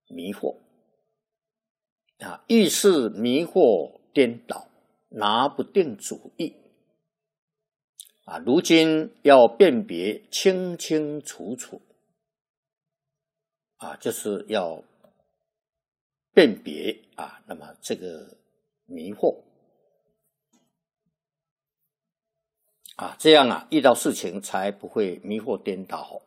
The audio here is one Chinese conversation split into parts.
迷惑啊，遇事迷惑颠倒，拿不定主意啊。如今要辨别清清楚楚啊，就是要辨别啊，那么这个迷惑啊，这样啊，遇到事情才不会迷惑颠倒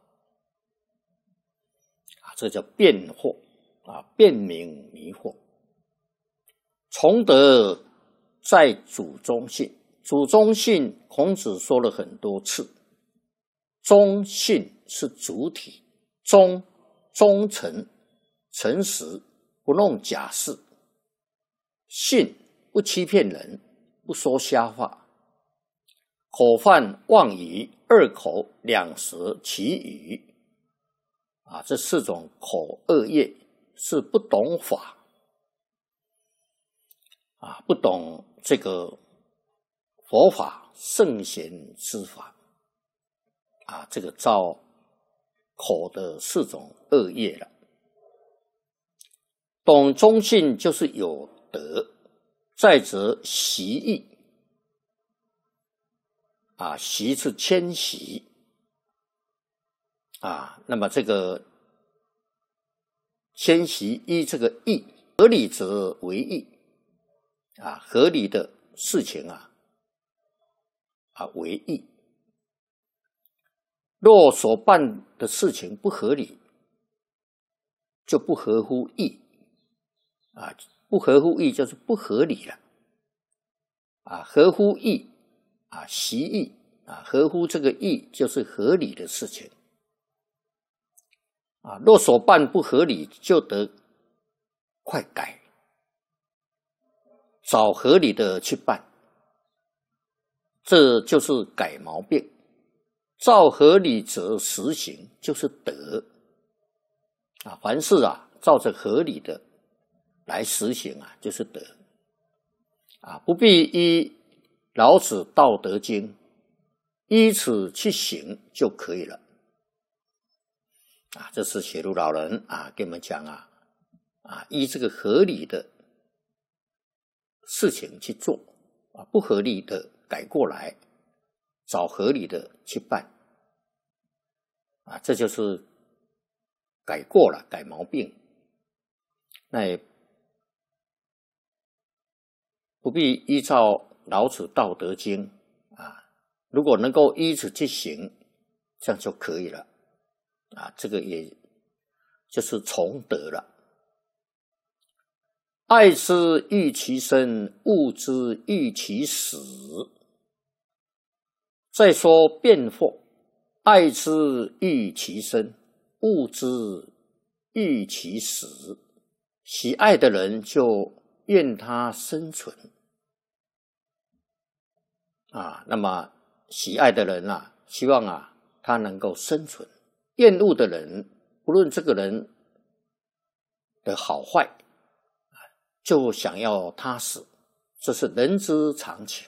啊，这叫辨惑啊，辨明迷惑。崇德在主中信，主中信，孔子说了很多次，忠信是主体，忠诚、诚实，不弄假事；信不欺骗人，不说瞎话；口犯妄语，二口两舌其语啊，这四种口恶业是不懂法啊，不懂这个佛法圣贤之法啊，这个造口的四种恶业了。懂忠信就是有德，再则习义啊，习是谦习啊，那么这个谦习依这个义，合理则为义啊，合理的事情啊为义。若所办的事情不合理，就不合乎义啊，不合乎义就是不合理了啊，合乎义啊，习义啊，合乎这个义就是合理的事情啊。若所办不合理，就得快改，找合理的去办，这就是改毛病。照合理则实行，就是德啊。凡事啊，照着合理的来实行啊，就是德啊。不必依老子《道德经》依此去行就可以了啊。这是写入老人啊，跟我们讲啊，依这个合理的事情去做啊，不合理的改过来，找合理的去办啊，这就是改过了，改毛病。那也不必依照老子《道德经》啊，如果能够依此去行，这样就可以了啊。这个也就是崇德了。爱之欲其生，恶之欲其死。再说辩惑，爱之欲其生，恶之欲其死。喜爱的人就愿他生存啊，那么喜爱的人啊，希望啊他能够生存；厌恶的人，不论这个人的好坏就想要他死，这是人之常情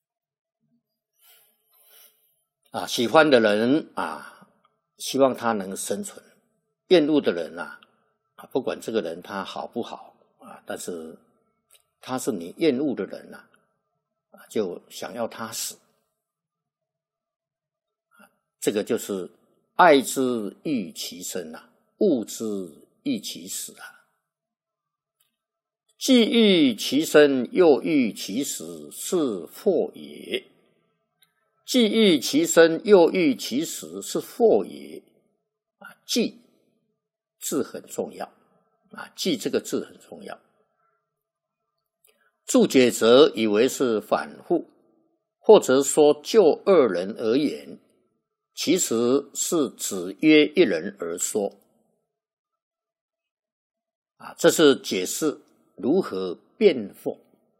啊。喜欢的人啊，希望他能生存；厌恶的人啊，不管这个人他好不好啊，但是他是你厌恶的人啊，就想要他死啊。这个就是爱之欲其生啊，恶之欲其死啊。既欲其生，又欲其死，是惑也。既欲其生，又欲其死，是惑也。既字很重要啊，既这个字很重要。注解者以为是反复，或者说就二人而言，其实是只约一人而说啊。这是解释如何辩惑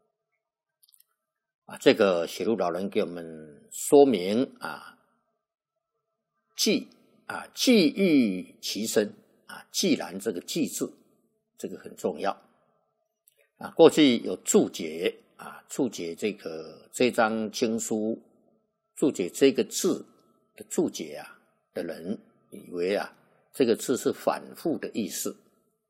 啊？这个写入老人给我们说明啊，既欲其生啊，既然这个既字，这个很重要啊。过去有注解啊，注解这张经书，注解这个字的注解啊的人，以为啊这个字是反复的意思